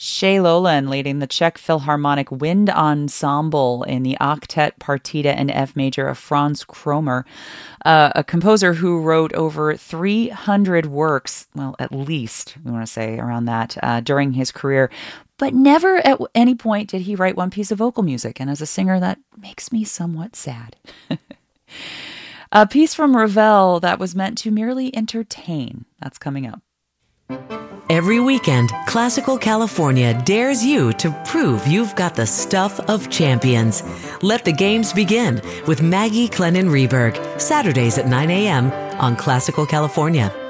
Shay Lolan leading the Czech Philharmonic Wind Ensemble in the Octet Partita in F major of Franz Kromer, a composer who wrote over 300 works, well, at least, we want to say around that, during his career. But never at any point did he write one piece of vocal music. And as a singer, that makes me somewhat sad. A piece from Ravel that was meant to merely entertain. That's coming up. Every weekend, Classical California dares you to prove you've got the stuff of champions. Let the games begin with Maggie Clennon Reberg, Saturdays at 9 a.m. on Classical California.